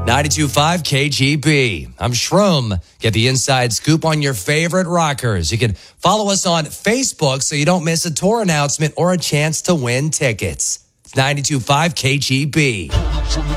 92.5 KGB. I'm Shroom. Get the inside scoop on your favorite rockers. You can follow us on Facebook so you don't miss a tour announcement or a chance to win tickets. It's 92.5 KGB.